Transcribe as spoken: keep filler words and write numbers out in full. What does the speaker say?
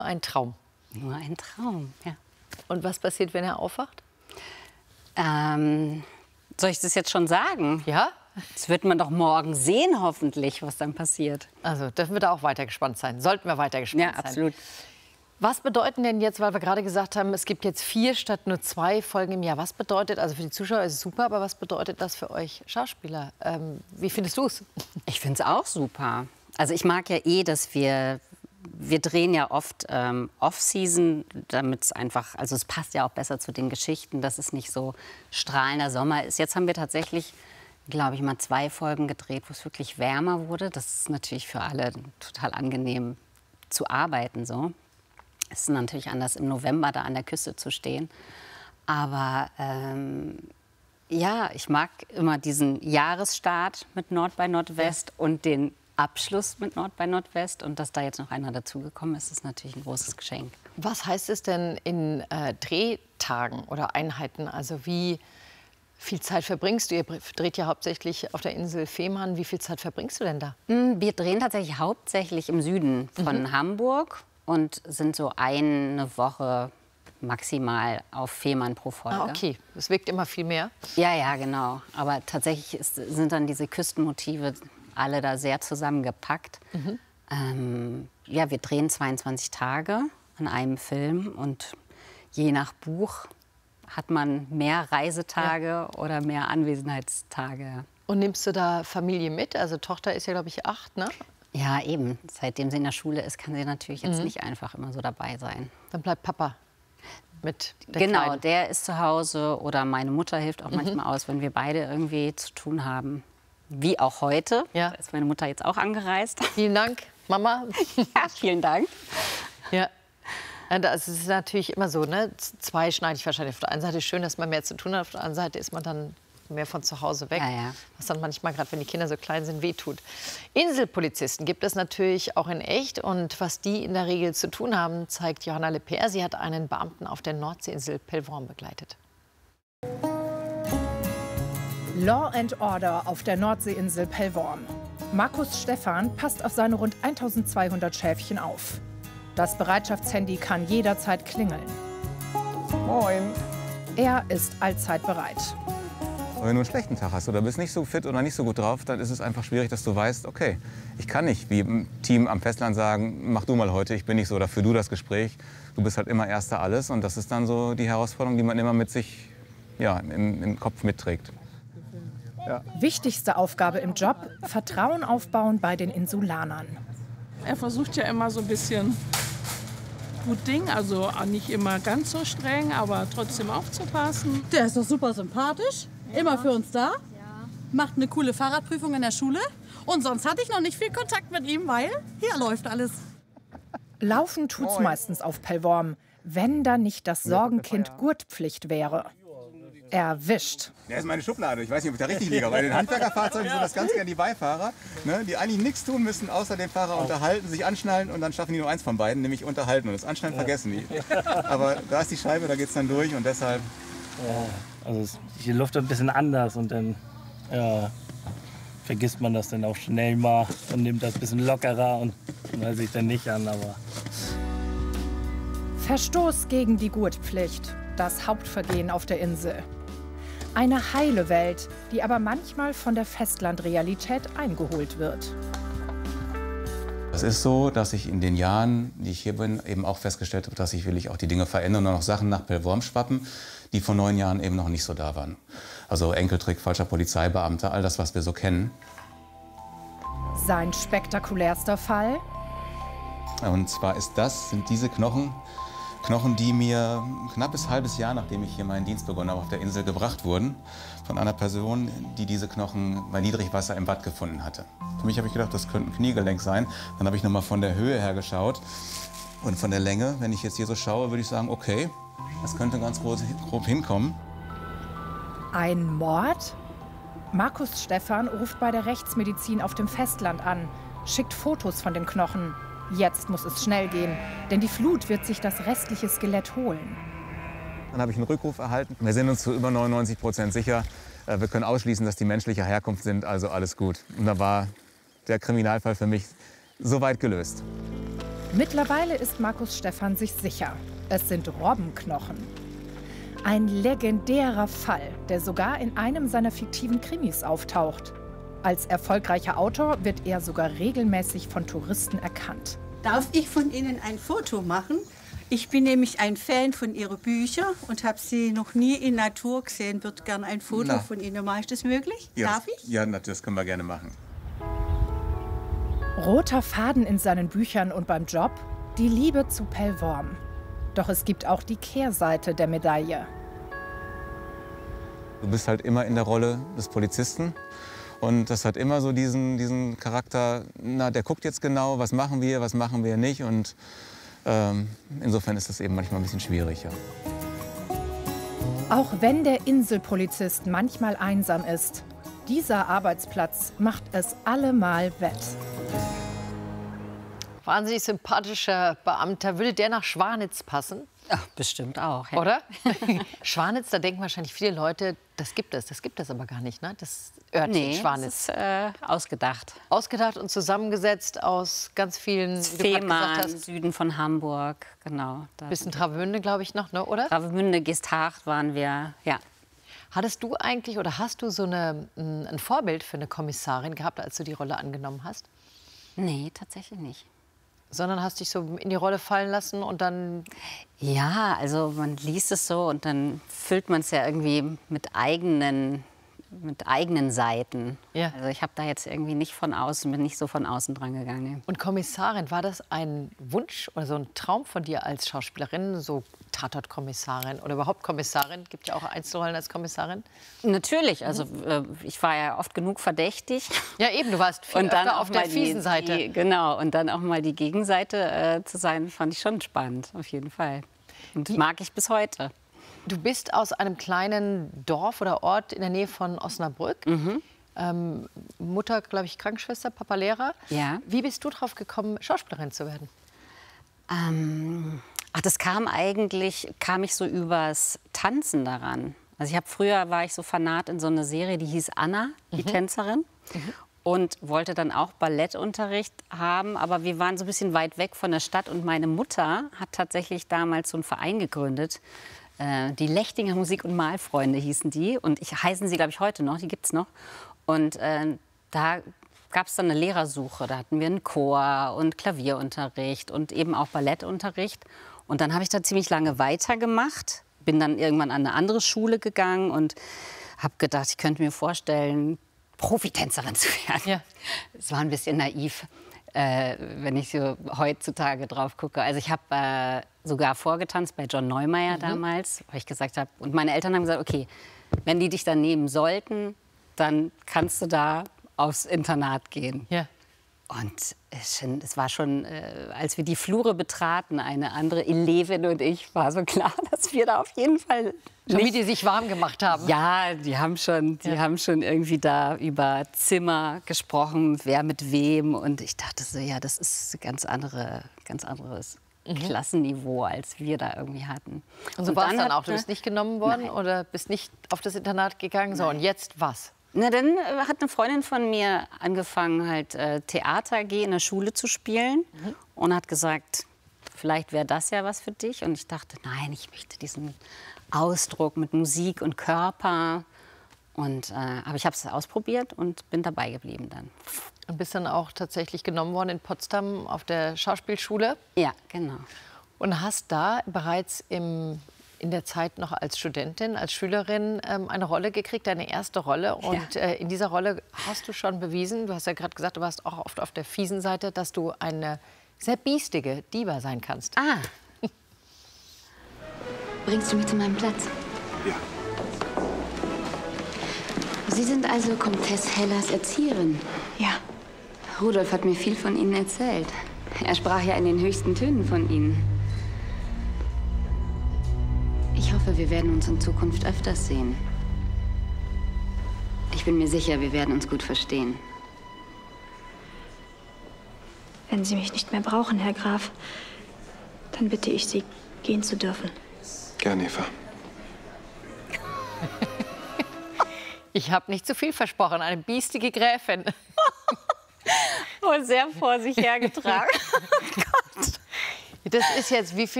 Ein Traum. Nur ein Traum, ja. Und was passiert, wenn er aufwacht? Ähm, soll ich das jetzt schon sagen? Ja? Das wird man doch morgen sehen, hoffentlich, was dann passiert. Also dürfen wir da auch weiter gespannt sein. Sollten wir weiter gespannt sein. Ja, absolut. Was bedeuten denn jetzt, weil wir gerade gesagt haben, es gibt jetzt vier statt nur zwei Folgen im Jahr. Was bedeutet, also für die Zuschauer ist es super, aber was bedeutet das für euch Schauspieler? Ähm, wie findest du es? Ich finde es auch super. Also ich mag ja eh, dass wir, wir drehen ja oft ähm, Off-Season, damit es einfach, also es passt ja auch besser zu den Geschichten, dass es nicht so strahlender Sommer ist. Jetzt haben wir tatsächlich, glaube ich, mal zwei Folgen gedreht, wo es wirklich wärmer wurde. Das ist natürlich für alle total angenehm zu arbeiten so. Es ist natürlich anders, im November da an der Küste zu stehen. Aber ähm, ja, ich mag immer diesen Jahresstart mit Nord bei Nordwest ja. und den Abschluss mit Nord bei Nordwest. Und dass da jetzt noch einer dazugekommen ist, ist natürlich ein großes Geschenk. Was heißt es denn in äh, Drehtagen oder Einheiten? Also wie viel Zeit verbringst du? Ihr dreht ja hauptsächlich auf der Insel Fehmarn. Wie viel Zeit verbringst du denn da? Wir drehen tatsächlich hauptsächlich im Süden von mhm. Hamburg. Und sind so eine Woche maximal auf Fehmarn pro Folge. Ah, okay. Das wirkt immer viel mehr. Ja, ja, genau. Aber tatsächlich ist, sind dann diese Küstenmotive alle da sehr zusammengepackt. Mhm. Ähm, ja, wir drehen zweiundzwanzig Tage an einem Film. Und je nach Buch hat man mehr Reisetage ja. oder mehr Anwesenheitstage. Und nimmst du da Familie mit? Also Tochter ist ja, glaube ich, acht, ne? Ja, eben. Seitdem sie in der Schule ist, kann sie natürlich jetzt mhm. nicht einfach immer so dabei sein. Dann bleibt Papa mit der Genau, Kleinen. Der ist zu Hause oder meine Mutter hilft auch mhm. manchmal aus, wenn wir beide irgendwie zu tun haben. Wie auch heute. Ja. Da ist meine Mutter jetzt auch angereist. Vielen Dank, Mama. Ja, vielen Dank. Ja. Es ist natürlich immer so, ne? Zweischneidig wahrscheinlich. Auf der einen Seite ist schön, dass man mehr zu tun hat, auf der anderen Seite ist man dann mehr von zu Hause weg, ja, ja. was dann manchmal, gerade wenn die Kinder so klein sind, wehtut. Inselpolizisten gibt es natürlich auch in echt. Und was die in der Regel zu tun haben, zeigt Johanna Lepere. Sie hat einen Beamten auf der Nordseeinsel Pellworm begleitet. Law and Order auf der Nordseeinsel Pellworm. Markus Stephan passt auf seine rund eintausendzweihundert Schäfchen auf. Das Bereitschaftshandy kann jederzeit klingeln. Moin. Er ist allzeit bereit. Wenn du einen schlechten Tag hast oder bist nicht so fit oder nicht so gut drauf, dann ist es einfach schwierig, dass du weißt, okay, ich kann nicht wie im Team am Festland sagen, mach du mal heute, ich bin nicht so, oder führ du das Gespräch. Du bist halt immer Erster alles und das ist dann so die Herausforderung, die man immer mit sich ja, im, im Kopf mitträgt. Ja. Wichtigste Aufgabe im Job, Vertrauen aufbauen bei den Insulanern. Er versucht ja immer so ein bisschen gut Ding, also nicht immer ganz so streng, aber trotzdem aufzupassen. Der ist doch super sympathisch. Immer für uns da, macht eine coole Fahrradprüfung in der Schule und sonst hatte ich noch nicht viel Kontakt mit ihm, weil hier läuft alles. Laufen tut's Moin. meistens auf Pellworm, wenn da nicht das Sorgenkind Gurtpflicht wäre. Erwischt. Das ist meine Schublade, ich weiß nicht, ob ich da richtig liege. Bei den Handwerkerfahrzeugen sind das ganz gerne die Beifahrer, ne, die eigentlich nichts tun müssen, außer den Fahrer unterhalten, sich anschnallen und dann schaffen die nur eins von beiden, nämlich unterhalten. Und das Anschnallen ja. vergessen die. Aber da ist die Scheibe, da geht's dann durch und deshalb... Ja, also die Luft ein bisschen anders und dann ja, vergisst man das dann auch schnell mal und nimmt das ein bisschen lockerer und hört sich dann nicht an. Aber Verstoß gegen die Gurtpflicht, das Hauptvergehen auf der Insel. Eine heile Welt, die aber manchmal von der Festlandrealität eingeholt wird. Es ist so, dass ich in den Jahren, die ich hier bin, eben auch festgestellt habe, dass sich wirklich auch die Dinge verändern und auch Sachen nach Pellworm schwappen, die vor neun Jahren eben noch nicht so da waren. Also Enkeltrick, falscher Polizeibeamter, all das, was wir so kennen. Sein spektakulärster Fall? Und zwar ist das, sind diese Knochen, Knochen, die mir ein knappes halbes Jahr, nachdem ich hier meinen Dienst begonnen habe, auf der Insel gebracht wurden, von einer Person, die diese Knochen bei Niedrigwasser im Bad gefunden hatte. Für mich habe ich gedacht, das könnte ein Kniegelenk sein. Dann habe ich noch mal von der Höhe her geschaut und von der Länge. Wenn ich jetzt hier so schaue, würde ich sagen, okay, das könnte ganz grob, grob hinkommen. Ein Mord? Markus Stephan ruft bei der Rechtsmedizin auf dem Festland an, schickt Fotos von den Knochen. Jetzt muss es schnell gehen, denn die Flut wird sich das restliche Skelett holen. Dann habe ich einen Rückruf erhalten. Wir sind uns zu über neunundneunzig Prozent sicher. Wir können ausschließen, dass die menschlicher Herkunft sind, also alles gut. Und da war der Kriminalfall für mich soweit gelöst. Mittlerweile ist Markus Stephan sich sicher. Es sind Robbenknochen. Ein legendärer Fall, der sogar in einem seiner fiktiven Krimis auftaucht. Als erfolgreicher Autor wird er sogar regelmäßig von Touristen erkannt. Darf ich von Ihnen ein Foto machen? Ich bin nämlich ein Fan von Ihren Büchern und habe Sie noch nie in Natur gesehen. Würde gerne ein Foto Na. von Ihnen machen. Ist das möglich? Ja, Darf ich? Ja, das können wir gerne machen. Roter Faden in seinen Büchern und beim Job? Die Liebe zu Pellworm. Doch es gibt auch die Kehrseite der Medaille. Du bist halt immer in der Rolle des Polizisten. Und das hat immer so diesen, diesen Charakter, na, der guckt jetzt genau, was machen wir, was machen wir nicht. Und ähm, insofern ist das eben manchmal ein bisschen schwierig. Ja. Auch wenn der Inselpolizist manchmal einsam ist, dieser Arbeitsplatz macht es allemal wett. Wahnsinnig sympathischer Beamter. Würde der nach Schwanitz passen? Ja, bestimmt auch. Ja. Oder? Schwanitz, da denken wahrscheinlich viele Leute, das gibt es. Das gibt es aber gar nicht, ne? Das Örtchen nee, Schwanitz. Das ist äh, ausgedacht. Ausgedacht und zusammengesetzt aus ganz vielen, wie du Fehmarn, gesagt hast. Süden von Hamburg, genau. Da Bisschen Travemünde, glaube ich, noch, ne? Oder? Travemünde, Geesthacht waren wir, ja. Hattest du eigentlich oder hast du so eine, ein Vorbild für eine Kommissarin gehabt, als du die Rolle angenommen hast? Nee, tatsächlich nicht. Sondern hast dich so in die Rolle fallen lassen und dann... Ja, also man liest es so und dann füllt man es ja irgendwie mit eigenen, mit eigenen Seiten. Ja. Also ich habe da jetzt irgendwie nicht von außen, bin nicht so von außen dran gegangen. Und Kommissarin, war das ein Wunsch oder so ein Traum von dir als Schauspielerin, so Tatort-Kommissarin oder überhaupt Kommissarin? Gibt ja auch Einzelrollen als Kommissarin. Natürlich, also äh, ich war ja oft genug verdächtig. Ja eben, du warst viel und dann öfter auch auf der mal fiesen die, Seite. Die, genau, und dann auch mal die Gegenseite äh, zu sein, fand ich schon spannend, auf jeden Fall. Und die mag ich bis heute. Du bist aus einem kleinen Dorf oder Ort in der Nähe von Osnabrück. Mhm. Ähm, Mutter, glaube ich, Krankenschwester, Papa Lehrer. Ja. Wie bist du drauf gekommen, Schauspielerin zu werden? Ähm, ach, das kam eigentlich, kam ich so übers Tanzen daran. Also ich habe früher, war ich so Fanat in so einer Serie, die hieß Anna, die mhm. Tänzerin. Mhm. Und wollte dann auch Ballettunterricht haben, aber wir waren so ein bisschen weit weg von der Stadt. Und meine Mutter hat tatsächlich damals so einen Verein gegründet. Äh, die Lechtinger Musik- und Malfreunde hießen die. Und ich heißen sie, glaube ich, heute noch, die gibt es noch. Und äh, da gab es dann eine Lehrersuche. Da hatten wir einen Chor und Klavierunterricht und eben auch Ballettunterricht. Und dann habe ich da ziemlich lange weitergemacht. Bin dann irgendwann an eine andere Schule gegangen und habe gedacht, ich könnte mir vorstellen, Profitänzerin zu werden. Ja. Es war ein bisschen naiv, äh, wenn ich so heutzutage drauf gucke. Also ich habe äh, sogar vorgetanzt bei John Neumeier mhm. damals, weil ich gesagt habe, und meine Eltern haben gesagt, okay, wenn die dich dann nehmen sollten, dann kannst du da aufs Internat gehen. Ja. Und es war schon, äh, als wir die Flure betraten, eine andere Elevin und ich, war so klar, dass wir da auf jeden Fall schon wie die sich warm gemacht haben. Ja, die haben schon, die ja. haben schon irgendwie da über Zimmer gesprochen, wer mit wem. Und ich dachte so, ja, das ist ganz andere, ganz anderes mhm. Klassenniveau, als wir da irgendwie hatten. Und so war es dann auch. Du bist nicht genommen worden Nein. oder bist nicht auf das Internat gegangen. So, und jetzt was? Na, dann hat eine Freundin von mir angefangen, halt äh, Theater A G in der Schule zu spielen mhm. und hat gesagt, vielleicht wäre das ja was für dich. Und ich dachte, nein, ich möchte diesen Ausdruck mit Musik und Körper. Und, äh, aber ich habe es ausprobiert und bin dabei geblieben dann. Und bist dann auch tatsächlich genommen worden in Potsdam auf der Schauspielschule? Ja, genau. Und hast da bereits im in der Zeit noch als Studentin, als Schülerin ähm, eine Rolle gekriegt, deine erste Rolle. Und ja. äh, in dieser Rolle hast du schon bewiesen, du hast ja gerade gesagt, du warst auch oft auf der fiesen Seite, dass du eine sehr biestige Diva sein kannst. Ah. Bringst du mich zu meinem Platz? Ja. Sie sind also Komtesse Hellas Erzieherin? Ja. Rudolf hat mir viel von Ihnen erzählt. Er sprach ja in den höchsten Tönen von Ihnen. Ich hoffe, wir werden uns in Zukunft öfters sehen. Ich bin mir sicher, wir werden uns gut verstehen. Wenn Sie mich nicht mehr brauchen, Herr Graf, dann bitte ich Sie, gehen zu dürfen. Gerne, Eva. Ich habe nicht zu viel versprochen, eine biestige Gräfin. Und sehr vor sich hergetragen. Oh Gott. Das ist jetzt wie viel